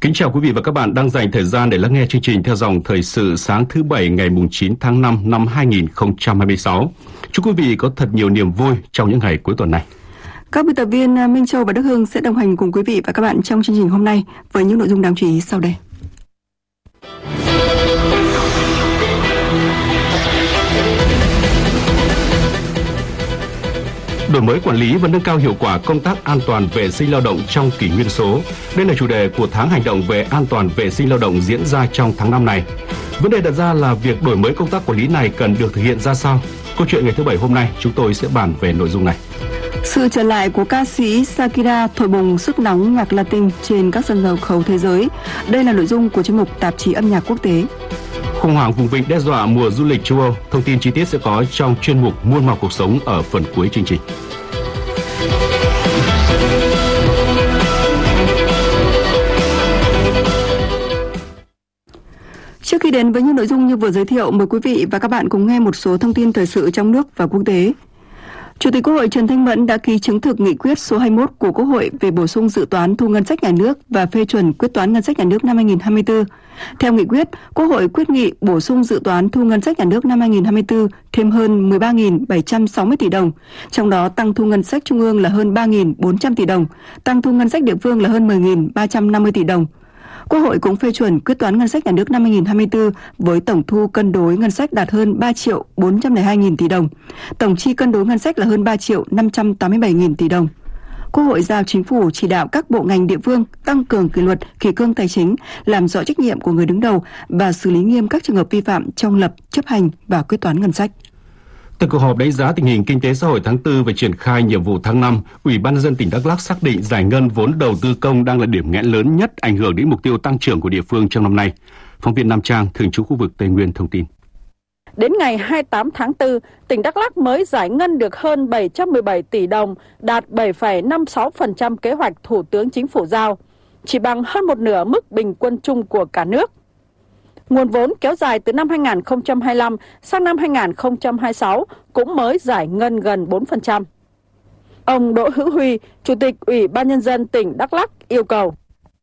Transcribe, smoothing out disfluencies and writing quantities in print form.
Kính chào quý vị và các bạn đang dành thời gian để lắng nghe chương trình theo dòng thời sự sáng thứ Bảy ngày 9 tháng 5 năm 2026. Chúc quý vị có thật nhiều niềm vui trong những ngày cuối tuần này. Các biên tập viên Minh Châu và Đức Hưng sẽ đồng hành cùng quý vị và các bạn trong chương trình hôm nay với những nội dung đáng chú ý sau đây. Đổi mới quản lý và nâng cao hiệu quả công tác an toàn vệ sinh lao động trong kỷ nguyên số. Đây là chủ đề của tháng hành động về an toàn vệ sinh lao động diễn ra trong tháng 5 này. Vấn đề đặt ra là việc đổi mới công tác quản lý này cần được thực hiện ra sao? Câu chuyện ngày thứ Bảy hôm nay chúng tôi sẽ bàn về nội dung này. Sự trở lại của ca sĩ Shakira thổi bùng sức nóng nhạc Latin trên các sân khấu thế giới. Đây là nội dung của chuyên mục tạp chí âm nhạc quốc tế. Khủng hoảng vùng vịnh đe dọa mùa du lịch châu Âu. Thông tin chi tiết sẽ có trong chuyên mục Muôn màu cuộc sống ở phần cuối chương trình. Trước khi đến với những nội dung như vừa giới thiệu, mời quý vị và các bạn cùng nghe một số thông tin thời sự trong nước và quốc tế. Chủ tịch Quốc hội Trần Thanh Mẫn đã ký chứng thực nghị quyết số 21 của Quốc hội về bổ sung dự toán thu ngân sách nhà nước và phê chuẩn quyết toán ngân sách nhà nước năm 2024. Theo nghị quyết, Quốc hội quyết nghị bổ sung dự toán thu ngân sách nhà nước năm 2024 thêm hơn 13.760 tỷ đồng, trong đó tăng thu ngân sách trung ương là hơn 3.400 tỷ đồng, tăng thu ngân sách địa phương là hơn 10.350 tỷ đồng. Quốc hội cũng phê chuẩn quyết toán ngân sách nhà nước năm 2024 với tổng thu cân đối ngân sách đạt hơn 3.402.000 tỷ đồng. Tổng chi cân đối ngân sách là hơn 3.587.000 tỷ đồng. Quốc hội giao Chính phủ chỉ đạo các bộ ngành địa phương tăng cường kỷ luật, kỷ cương tài chính, làm rõ trách nhiệm của người đứng đầu và xử lý nghiêm các trường hợp vi phạm trong lập, chấp hành và quyết toán ngân sách. Tại cuộc họp đánh giá tình hình kinh tế xã hội tháng 4 và triển khai nhiệm vụ tháng 5, Ủy ban nhân dân tỉnh Đắk Lắk xác định giải ngân vốn đầu tư công đang là điểm nghẽn lớn nhất ảnh hưởng đến mục tiêu tăng trưởng của địa phương trong năm nay. Phóng viên Nam Trang, thường trú khu vực Tây Nguyên thông tin. Đến ngày 28 tháng 4, tỉnh Đắk Lắk mới giải ngân được hơn 717 tỷ đồng, đạt 7,56% kế hoạch Thủ tướng Chính phủ giao, chỉ bằng hơn một nửa mức bình quân chung của cả nước. Nguồn vốn kéo dài từ năm 2025 sang năm 2026 cũng mới giải ngân gần 4%. Ông Đỗ Hữu Huy, Chủ tịch Ủy ban nhân dân tỉnh Đắk Lắk yêu cầu